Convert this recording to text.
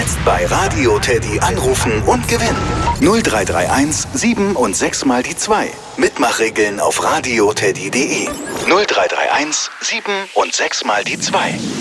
Jetzt bei Radio Teddy anrufen und gewinnen. 0331 7 und 6 mal die 2. Mitmachregeln auf radioteddy.de. 0331 7 und 6 mal die 2.